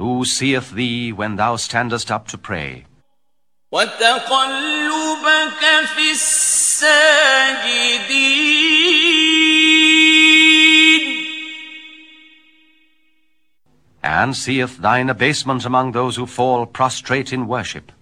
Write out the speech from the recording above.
Who seeth thee when thou standest up to pray? وَتَقَلُّبَكَ فِي السَّاجِدِينَ And seeth thine abasement among those who fall prostrate in worship.